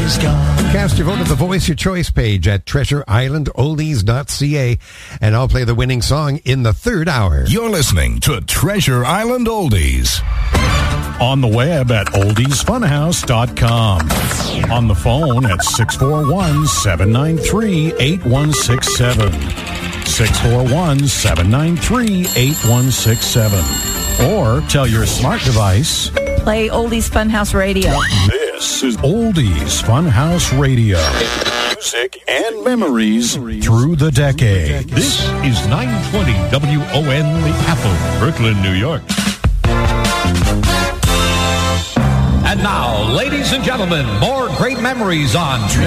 is gone. Cast your vote at the Voice Your Choice page at treasureislandoldies.ca, and I'll play the winning song in the third hour. You're listening to Treasure Island Oldies. On the web at oldiesfunhouse.com. On the phone at 641-793-8167. 641-793-8167. Or tell your smart device, play Oldies Funhouse Radio. This is Oldies Funhouse Radio. Music and memories through the decades. This is 920 WON The Apple, Brooklyn, New York. And now, ladies and gentlemen, more great memories on